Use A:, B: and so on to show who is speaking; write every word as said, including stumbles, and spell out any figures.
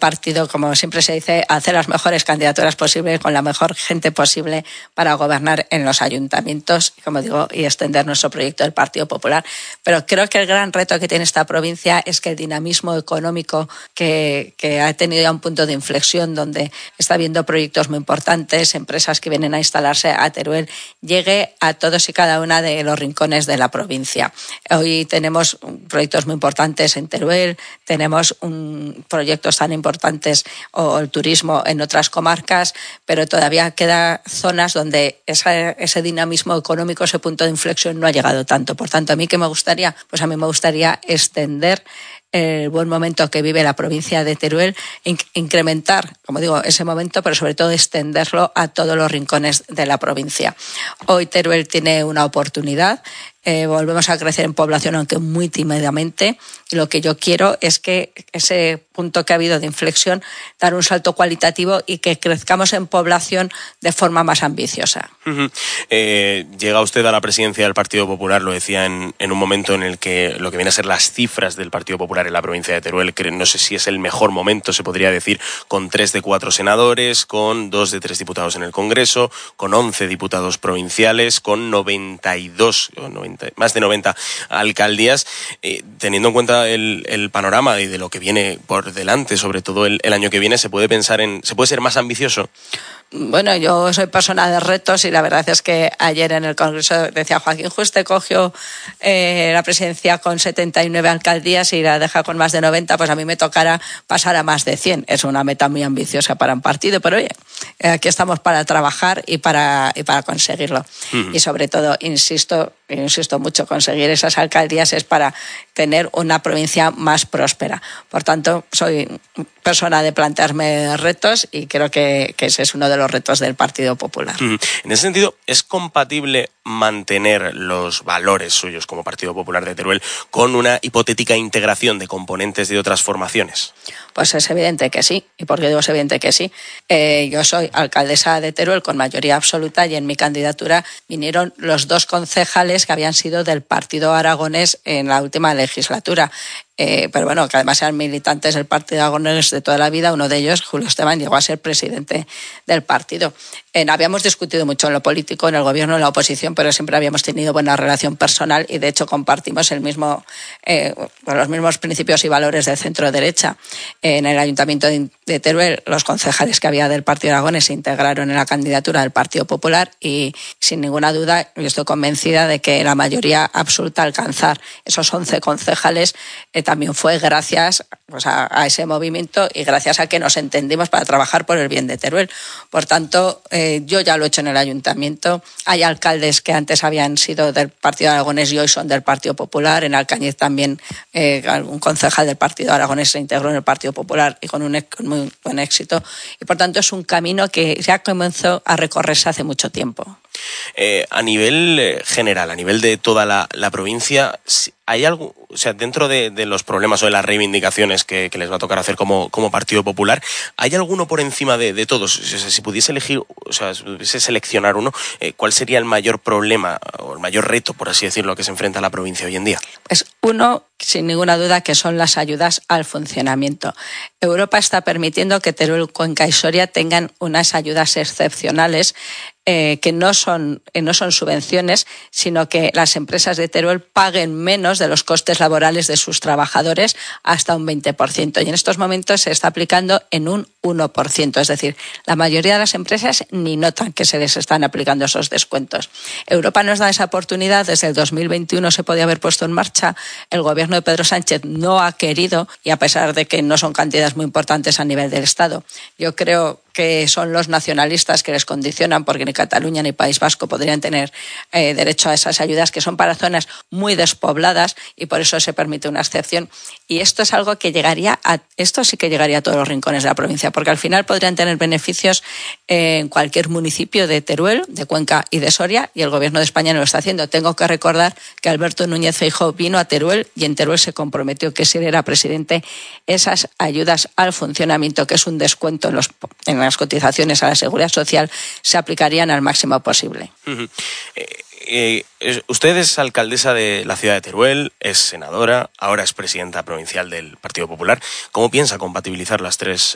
A: partido, como siempre se dice, hacer las mejores candidaturas posibles con la mejor gente posible para gobernar en los ayuntamientos, como digo, y extender nuestro proyecto del Partido Popular. Pero creo que el gran reto que tiene esta provincia es que el dinamismo económico que, que ha tenido ya un punto de inflexión, donde está habiendo proyectos muy importantes, empresas que vienen a instalarse a Teruel, llegue a todos y cada una de los rincones de la provincia. Hoy tenemos proyectos muy importantes en Teruel, tenemos un, proyectos tan importantes o el turismo en otras comarcas, pero todavía queda zonas donde esa, ese dinamismo económico, ese punto de inflexión no ha llegado tanto. Por tanto, a mí, ¿qué me gustaría? Pues a mí me gustaría extender el buen momento que vive la provincia de Teruel, incrementar, como digo, ese momento, pero sobre todo extenderlo a todos los rincones de la provincia. Hoy Teruel tiene una oportunidad. Eh, volvemos a crecer en población, aunque muy tímidamente, y lo que yo quiero es que ese punto que ha habido de inflexión, dar un salto cualitativo y que crezcamos en población de forma más ambiciosa.
B: Uh-huh. Eh, llega usted a la presidencia del Partido Popular, lo decía, en, en un momento en el que lo que viene a ser las cifras del Partido Popular en la provincia de Teruel, que no sé si es el mejor momento, se podría decir, con tres de cuatro senadores, con dos de tres diputados en el Congreso, con once diputados provinciales, con noventa y dos, noventa más de noventa alcaldías, eh, teniendo en cuenta el, el panorama y de lo que viene por delante, sobre todo el, el año que viene, ¿se puede pensar en, se puede ser más ambicioso?
A: Bueno, yo soy persona de retos y la verdad es que ayer en el Congreso decía Joaquín Juste cogió eh, la presidencia con setenta y nueve alcaldías y la deja con más de noventa, pues a mí me tocará pasar a más de cien. Es una meta muy ambiciosa para un partido, pero oye, aquí estamos para trabajar y para, y para conseguirlo. Uh-huh. Y sobre todo, insisto, insisto mucho, conseguir esas alcaldías es para tener una provincia más próspera. Por tanto, soy persona de plantearme retos y creo que, que ese es uno de los retos del Partido Popular.
B: Uh-huh. En ese sentido, ¿es compatible mantener los valores suyos como Partido Popular de Teruel con una hipotética integración de componentes de otras formaciones?
A: Pues es evidente que sí. ¿Y por qué digo es evidente que sí? Eh, yo soy alcaldesa de Teruel con mayoría absoluta y en mi candidatura vinieron los dos concejales que habían sido del Partido Aragonés en la última legislatura. Eh, pero bueno, que además eran militantes del Partido Aragonés de toda la vida. Uno de ellos, Julio Esteban, llegó a ser presidente del partido. Eh, habíamos discutido mucho en lo político, en el gobierno, en la oposición, pero siempre habíamos tenido buena relación personal y de hecho compartimos el mismo, eh, los mismos principios y valores de centro-derecha. Eh, en el Ayuntamiento de, de Teruel, los concejales que había del Partido Aragonés se integraron en la candidatura del Partido Popular y sin ninguna duda yo estoy convencida de que la mayoría absoluta alcanzar esos once concejales eh, también fue gracias pues, a, a ese movimiento y gracias a que nos entendimos para trabajar por el bien de Teruel. Por tanto, eh, yo ya lo he hecho en el ayuntamiento. Hay alcaldes que antes habían sido del Partido Aragonés y hoy son del Partido Popular. En Alcañiz también eh, un concejal del Partido Aragonés se integró en el Partido Popular y con un con muy buen éxito. Y por tanto es un camino que ya comenzó a recorrerse hace mucho tiempo.
B: Eh, a nivel eh, general, a nivel de toda la, la provincia, ¿hay algo, o sea, dentro de, de los problemas o de las reivindicaciones que, que les va a tocar hacer como, como Partido Popular, ¿hay alguno por encima de, de todos? O sea, si pudiese elegir, o sea, si pudiese seleccionar uno, eh, ¿cuál sería el mayor problema o el mayor reto, por así decirlo, que se enfrenta a la provincia hoy en día?
A: Pues uno, sin ninguna duda, que son las ayudas al funcionamiento. Europa está permitiendo que Teruel, Cuenca y Soria tengan unas ayudas excepcionales Eh, que no son, eh, no son subvenciones, sino que las empresas de Teruel paguen menos de los costes laborales de sus trabajadores hasta un veinte por ciento. Y en estos momentos se está aplicando en un uno por ciento. Es decir, la mayoría de las empresas ni notan que se les están aplicando esos descuentos. Europa nos da esa oportunidad. Desde el dos mil veintiuno se podía haber puesto en marcha. El gobierno de Pedro Sánchez no ha querido, y a pesar de que no son cantidades muy importantes a nivel del Estado, yo creo que son los nacionalistas que les condicionan, porque ni Cataluña ni País Vasco podrían tener eh, derecho a esas ayudas, que son para zonas muy despobladas y por eso se permite una excepción. Y esto es algo que llegaría a, esto sí que llegaría a todos los rincones de la provincia, porque al final podrían tener beneficios eh, en cualquier municipio de Teruel, de Cuenca y de Soria, y el gobierno de España no lo está haciendo. Tengo que recordar que Alberto Núñez Feijóo vino a Teruel y en Teruel se comprometió que si él era presidente, esas ayudas al funcionamiento, que es un descuento en los en las cotizaciones a la Seguridad Social, se aplicarían al máximo posible.
B: Uh-huh. eh, eh, usted es alcaldesa de la ciudad de Teruel, es senadora, ahora es presidenta provincial del Partido Popular. ¿Cómo piensa compatibilizar las tres